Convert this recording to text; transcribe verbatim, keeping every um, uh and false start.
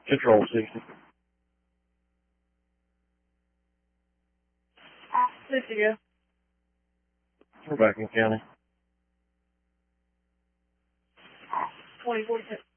Control sixty. sixty, yeah. We're back in county. twenty forty-six.